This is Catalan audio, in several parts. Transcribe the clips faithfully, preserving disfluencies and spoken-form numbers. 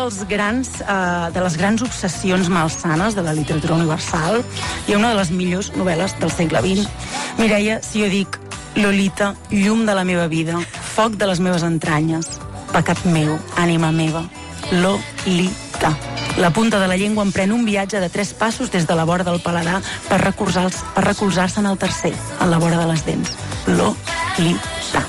dels grans, eh, de les grans obsessions malsanes de la literatura universal i una de les millors novel·les del segle vint. Mireia, si jo dic Lolita, llum de la meva vida, foc de les meves entranyes, pecat meu, ànima meva, Lolita. La punta de la llengua emprèn un viatge de tres passos des de la vora del paladar per recolzar-se per recolzar-se en el tercer, en la vora de les dents. Lolita.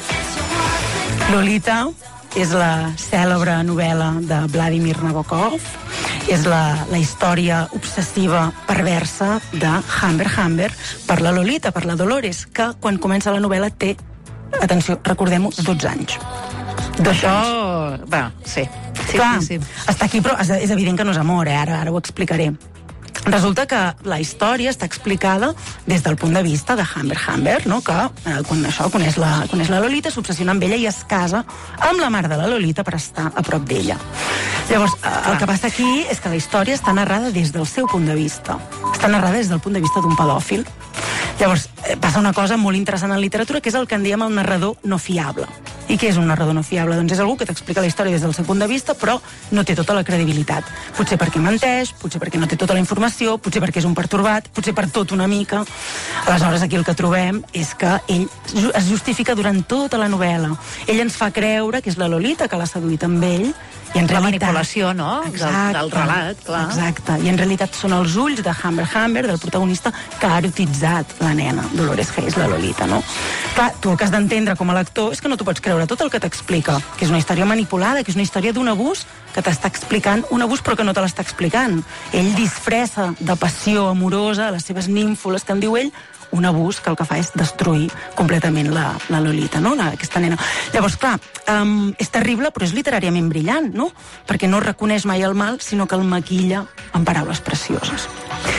Lolita és la cèlebre novel·la de Vladimir Nabokov, és la, la història obsessiva perversa de Humbert Humbert per la Lolita, per la Dolores, que quan comença la novel·la té, atenció, recordem-ho, dotze anys. Això, va, sí. Sí, Clar, sí, sí. està aquí, però és, és evident que no és amor, eh? ara, ara ho explicaré. Resulta que la història està explicada des del punt de vista de Humbert Humbert, no? que eh, quan això coneix la, coneix la Lolita, s'obsessiona amb ella i es casa amb la mare de la Lolita per estar a prop d'ella. Llavors, eh, el que passa aquí és que la història està narrada des del seu punt de vista. Està narrada des del punt de vista d'un pedòfil. Llavors, eh, passa una cosa molt interessant en literatura, que és el que en diem el narrador no fiable. I què és un narrador no fiable? Doncs és algú que t'explica la història des del seu punt de vista, però no té tota la credibilitat. Potser perquè menteix, potser perquè no té tota la informació, potser perquè és un pertorbat, potser per tot una mica. Aleshores, aquí el que trobem és que ell es justifica durant tota la novel·la. Ell ens fa creure que és la Lolita que l'ha seduït amb ell, i en la realitat... manipulació, no? Exacte, del, del relat, clar. Exacte, i en realitat són els ulls de Humbert Humbert, del protagonista, que ha erotitzat la nena, Dolores Haze, la Lolita, no? Clar, tu el que has d'entendre com a lector és que no t'ho pots creure tot el que t'explica, que és una història manipulada, que és una història d'un abús que t'està explicant un abús però que no te l'està explicant. Ell disfressa de passió amorosa, les seves nínfoles, que en diu ell, un abús que el que fa és destruir completament la, la Lolita, no? La, aquesta nena. Llavors, clar, um, és terrible, però és literàriament brillant, no? Perquè no reconeix mai el mal, sinó que el maquilla amb paraules precioses.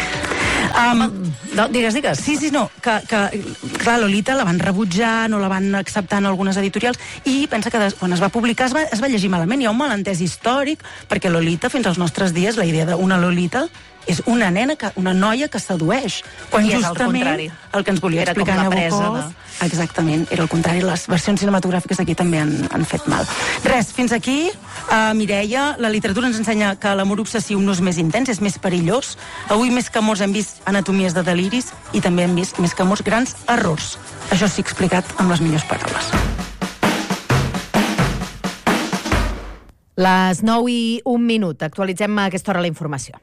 Um, no, digues, digues. Sí, sí, no, que, que clar, Lolita la van rebutjar, no la van acceptar en algunes editorials, i pensa que des, quan es va publicar es va, es va llegir malament. Hi ha un malentès històric, perquè Lolita, fins als nostres dies, la idea d'una Lolita és una nena, que, una noia que sedueix. Quan I és justament el, el que ens volia era explicar Nabokov... de... Exactament, era el contrari. Les versions cinematogràfiques aquí també han, han fet mal. Res, fins aquí, uh, Mireia, la literatura ens ensenya que l'amor obsessiu no és més intens, és més perillós. Avui més que amors hem vist anatomies de deliris i també hem vist més que amors grans errors. Això sí explicat amb les millors paraules. Les nou i un minut. Actualitzem a aquesta hora la informació.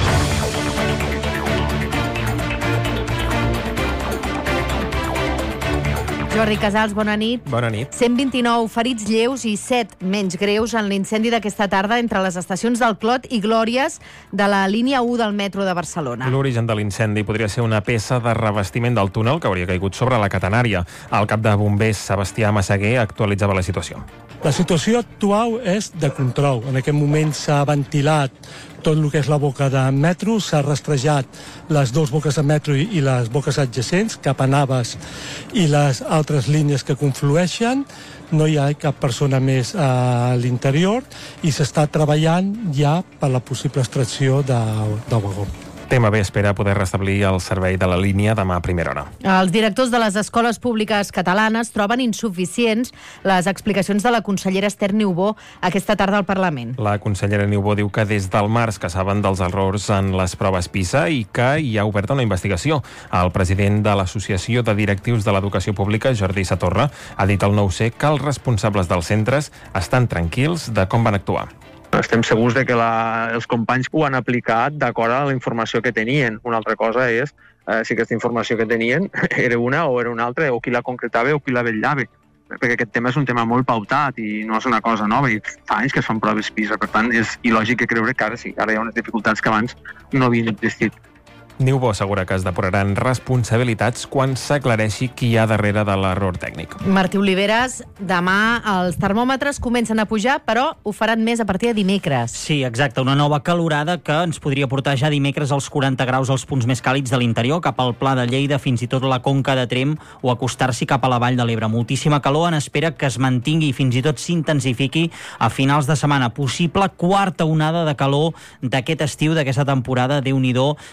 Jordi Casals, bona nit. Bona nit. cent vint-i-nou ferits lleus i set menys greus en l'incendi d'aquesta tarda entre les estacions del Clot i Glòries de la línia u del metro de Barcelona. L'origen de l'incendi podria ser una peça de revestiment del túnel que hauria caigut sobre la catenària. El cap de bombers, Sebastià Massaguer, actualitzava la situació. La situació actual és de control. En aquest moment s'ha ventilat tot el que és la boca de metro, s'ha rastrejat les dues boques de metro i, i les boques adjacents, cap a Navas i les altres línies que conflueixen. No hi ha cap persona més a l'interior i s'està treballant ja per la possible extracció de, del vagó. T M B espera poder restablir el servei de la línia demà a primera hora. Els directors de les escoles públiques catalanes troben insuficients les explicacions de la consellera Esther Niubó aquesta tarda al Parlament. La consellera Niubó diu que des del març que saben dels errors en les proves PISA i que hi ha oberta una investigació. El president de l'Associació de Directius de l'Educació Pública, Jordi Satorra, ha dit al nou C que els responsables dels centres estan tranquils de com van actuar. Estem segurs de que la, els companys ho han aplicat d'acord a la informació que tenien. Una altra cosa és eh, si aquesta informació que tenien era una o era una altra, o qui la concretava o qui la vetllava. Perquè aquest tema és un tema molt pautat i no és una cosa nova, i fa anys que es fan proves PISA, per tant és il·lògic que creure que ara sí, ara hi ha unes dificultats que abans no havien existit. Niubó assegura que es depuraran responsabilitats quan s'aclareixi qui hi ha darrere de l'error tècnic. Martí Oliveres, demà els termòmetres comencen a pujar, però ho faran més a partir de dimecres. Sí, exacte, una nova calorada que ens podria portar ja dimecres als quaranta graus als punts més càlids de l'interior, cap al Pla de Lleida, fins i tot la Conca de Tremp, o acostar-s'hi cap a la Vall de l'Ebre. Moltíssima calor en espera que es mantingui i fins i tot s'intensifiqui a finals de setmana. Possible quarta onada de calor d'aquest estiu, d'aquesta temporada, Déu-n'hi-do. De moment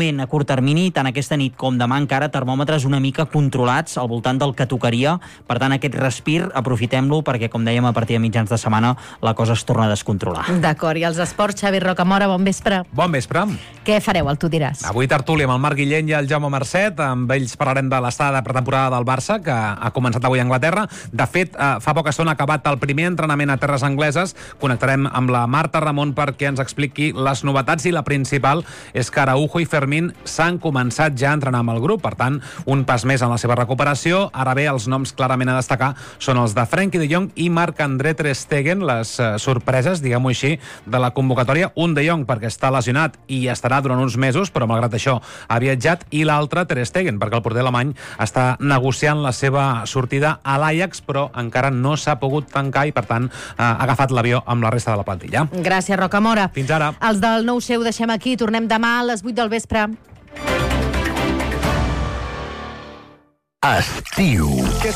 moment, a curt termini, tant aquesta nit com demà encara, termòmetres una mica controlats al voltant del que tocaria. Per tant, aquest respir, aprofitem-lo, perquè, com dèiem, a partir de mitjans de setmana la cosa es torna a descontrolar. D'acord, i els esports, Xavi Rocamora, bon vespre. Bon vespre. Què fareu, el Tu diràs? Avui tertúlia amb el Marc Guillén i el Jaume Marcet. Amb ells parlarem de l'estada de pretemporada del Barça, que ha començat avui a Anglaterra. De fet, fa poca estona ha acabat el primer entrenament a terres angleses. Connectarem amb la Marta Ramon perquè ens expliqui les novetats, i la principal és que Araujo i Fermín s'han començat ja a entrenar amb el grup. Per tant, un pas més en la seva recuperació. Ara bé, els noms clarament a destacar són els de Frenkie de Jong i Marc-André Ter Stegen, les eh, sorpreses, diguem-ho així, de la convocatòria. Un de Jong perquè està lesionat i estarà durant uns mesos, però malgrat això ha viatjat, i l'altre Ter Stegen perquè el porter alemany està negociant la seva sortida a l'Ajax, però encara no s'ha pogut tancar i, per tant, ha agafat l'avió amb la resta de la plantilla. Gràcies, Rocamora. Fins ara. Els del nou seu deixem aquí. Tornem demà a les vuit del vespre. Estiu. Què